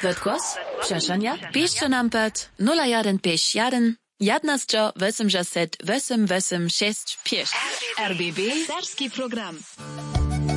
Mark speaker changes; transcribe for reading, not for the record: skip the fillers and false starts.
Speaker 1: Въткос, Шашanja, Pišćo nam pet, 0151, Jadnasčo, 8 6 8 8 6 5. RBB, Serski program.